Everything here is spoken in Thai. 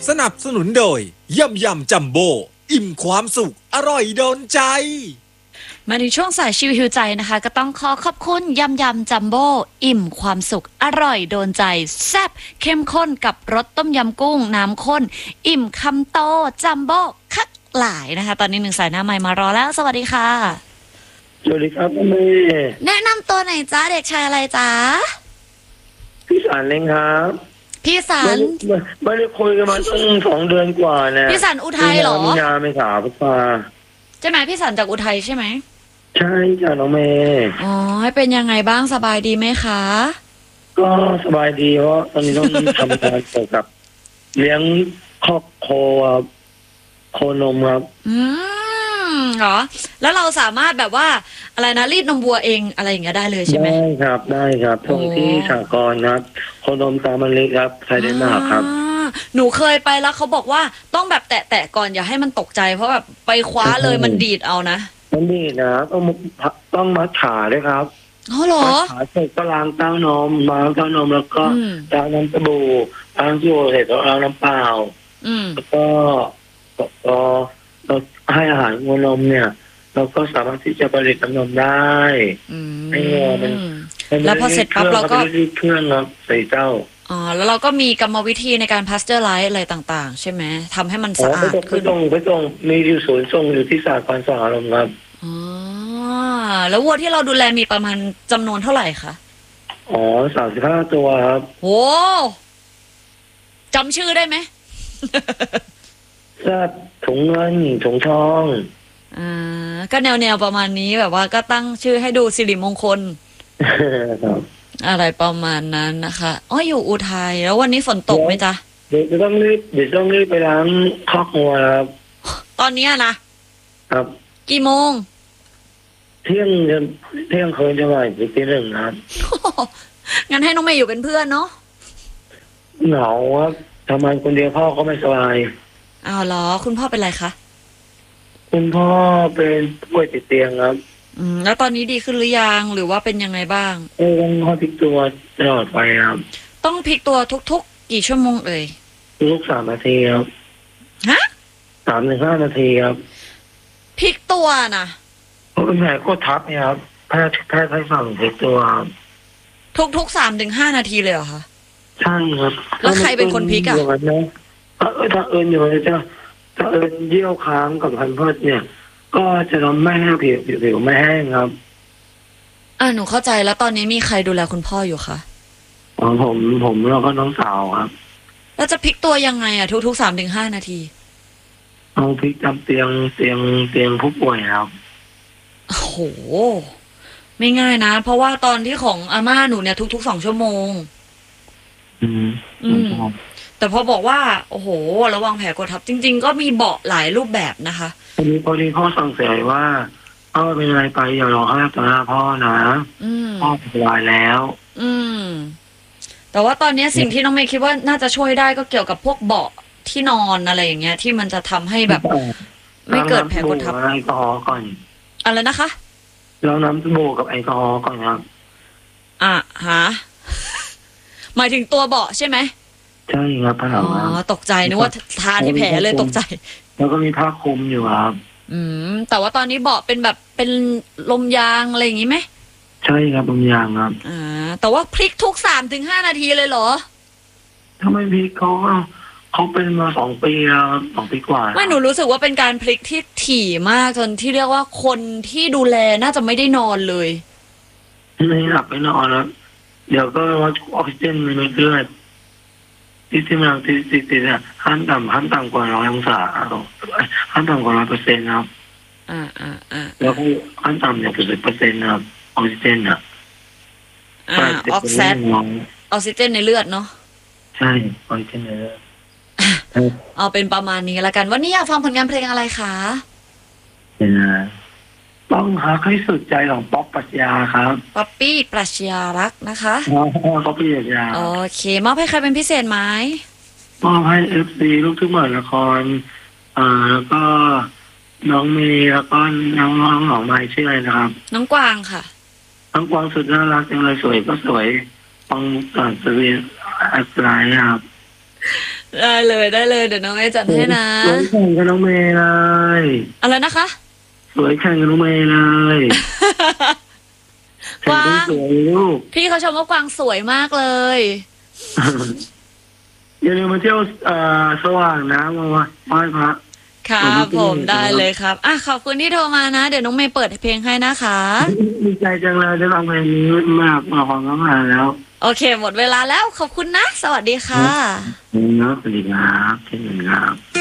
สนับสนุนโดยยำจัมโบ้อิ่มความสุขอร่อยโดนใจมาในช่วงสายชิวฮิวใจนะคะก็ต้องขอขอบคุณยำจัมโบ้อิ่มความสุขอร่อยโดนใจแซ่บเข้มข้นกับรสต้มยำกุ้งน้ำข้นอิ่มคำโตจัมโบ้คักหลายนะคะตอนนี้หนึ่งสายหน้าใหม่มารอแล้วสวัสดีค่ะสวัสดีครับแม่แนะนำตัวหน่อยจ้าเด็กชายอะไรจ้าพี่สารเองครับพี่สารไม่ได้คุยกันมาตั้ง2 เดือนกว่าเนี่ยพี่สารอุทัยเหรอมีนาเมษาพฤษภาใช่ไหมพี่สารจากอุทัยใช่ไหมใช่จ้ะน้องเมย์อ๋อเป็นยังไงบ้างสบายดีไหมคะก็สบายดีเพราะตอนนี้ต้องทำงานเกี่ยวกับเลี้ยงครอบโคนมครับเหรอแล้วเราสามารถแบบว่าอะไรนะรีดนมวัวเองอะไรอย่างเงี้ยได้เลยใช่ไหมได้ครับส่งที่สหกรณ์ครับโคนมตามันเล็กครับไทยเดนมาร์กครับหนูเคยไปแล้วเขาบอกว่าต้องแบบแตะก่อนอย่าให้มันตกใจเพราะแบบไปคว้าเลยมันดีดเอานะมันดีดนะต้องมัดขาด้วยครับอ๋อเหรอมัดขาเสร็จก็ล้างเต้านมแล้วก็ล้างน้ำสบู่ล้างยูเสร็จแล้วล้างน้ำเปล่าแล้วก็เราให้อาหารวัวนมเนี่ยเราก็สามารถที่จะผลิตน้ำนมได้ให้วัวมันแล้วพอเสร็จปั๊บเราก็เครื่องครับใส่เจ้าอ๋อแล้วเราก็มีกรรมวิธีในการพาสเจอร์ไลซ์อะไรต่างๆใช่ไหมทำให้มันสะอาดขึ้นไปส่งมีอยู่ศูนย์ส่งอยู่ที่สหกรณ์สหลมครับอ๋อแล้ววัวที่เราดูแลมีประมาณจำนวนเท่าไหร่คะ 35 ตัวครับโอ้จำชื่อได้ไหมแซ่บถุงเงินถุงทองก็แนวประมาณนี้แบบว่าก็ตั้งชื่อให้ดูสิริมงคลอะไรประมาณนั้นนะคะอ๋ออยู่อุทัยแล้ววันนี้ฝนตกไหมจ๊ะเดี๋ยวต้องรีบไปล้างคอกงัวครับตอนนี้นะครับกี่โมงเที่ยงคืนจะไหวถึงตี 1ครับงั้นให้น้องเมย์อยู่เป็นเพื่อนเนาะเหงาครับทำงานคนเดียวพ่อก็ไม่สบายอ้าวเหรอคุณพ่อเป็นไรคะคุณพ่อเป็นป่วยติดเตียงครับแล้วตอนนี้ดีขึ้นหรือยังหรือว่าเป็นยังไงบ้างต้องพลิกตัวตลอดไปครับต้องพลิกตัวทุกๆกี่ชั่วโมงเอ่ยทุก3 นาทีครับฮะ 3-5 นาทีครับพลิกตัวนะเพราะเป็นแผลกดทับเนี่ยครับแพทย์ให้สั่งพลิกตัวทุก3-5 นาทีเลยเหรอคะใช่ครับแล้วใครเป็นคนพลิกอ่ะถ้าเอิญอยู่เลยถ้าเอิญเยี่ยวค้างกับพันธุ์พืชเนี่ยก็จะทำไม่ให้ผิวไม่แห้งครับหนูเข้าใจแล้วตอนนี้มีใครดูแลคุณพ่ออยู่คะผมแล้วก็น้องสาวครับแล้วจะพลิกตัวยังไงทุก3-5 นาทีเอาพลิกจำเตียงผู้ป่วยครับโอ้โหไม่ง่ายนะเพราะว่าตอนที่ของอาม่าหนูเนี่ยทุก2 ชั่วโมงแต่พอบอกว่าโอ้โหระวังแผลกดทับจริงๆก็มีเบาะหลายรูปแบบนะคะพอดีพ่อสั่งเสียว่าเป็นอะไรไปอย่าร้องไห้ต่อหน้าพ่อนะพ่อสบายแล้วแต่ว่าตอนนี้สิ่งที่น้องเมย์คิดว่าน่าจะช่วยได้ก็เกี่ยวกับพวกเบาะที่นอนอะไรอย่างเงี้ยที่มันจะทำให้แบบไม่เกิดแผลกดทับแอลกอฮอล์ก่อนอะไรนะคะแล้วน้ำสบู่กับแอลกอฮอล์ก่อนครับฮะหมายถึงตัวเบาะใช่ไหมใช่ครับตกใจนึกว่าทาที่แผลเลยตกใจแล้วก็มีผ้าคลุมอยู่ครับแต่ว่าตอนนี้เบาะเป็นแบบเป็นลมยางอะไรอย่างงี้ไหมใช่ครับลมยางครับแต่ว่าพลิกทุก3-5 นาทีเลยเหรอถ้าไม่พลิกเขาเป็นมา2 ปีแล้ว2 ปีกว่าไม่หนูรู้สึกว่าเป็นการพลิกที่ถี่มากจนที่เรียกว่าคนที่ดูแลน่าจะไม่ได้นอนเลยไม่หลับไม่นอนแล้วเดี๋ยวก็วัดออกซิเจนในเลือดที่มันติดขั้นต่ำกว่า100 องศาขั้นต่ำกว่า100%ครับแล้วก็ขั้นต่ำเนี่ย80%ครับออกซิเจนออกซิเจนในเลือดเนาะใช่ออกซิเจนในเลือดเอาเป็นประมาณนี้แล้วกันวันนี้อยากฟังผลงานเพลงอะไรคะต้องหาให้สุดใจของป๊อปปรัชญาครับป๊อปปี้ปรัชญารักนะคะป๊อปปี้ปรัชญาโอเคมอบให้ใครเป็นพิเศษไหมมอบให้ FC ลูกทุ่งหมอละครแล้วก็น้องเมย์แล้วก็น้องของไม้ชื่ออะไรนะครับน้องกวางค่ะน้องกวางสุดน่ารักจังเลยสวยก็สวยปังสวีอัศรายครับได้เลยได้เลยเดี๋ยวน้องเมย์จัดให้นะสวยแข่งกับน้องเมย์เลยอะไรนะคะสวยแข่งกับน้องเมย์เลยแข่งกันสวยลูกพี่เขาชมว่ากวางสวยมากเลยอย่าลืมมาเที่ยวสว่างนะมาไหว้พระครับผมได้เลยครับขอบคุณที่โทรมานะเดี๋ยวน้องเมย์เปิดเพลงให้นะคะดีใจจังเลยได้ฟังเพลงนี้มากมาฟังกันมาแล้วโอเคหมดเวลาแล้วขอบคุณนะ สวัสดีค่ะครับสวัสดีครับเช่นกันครับ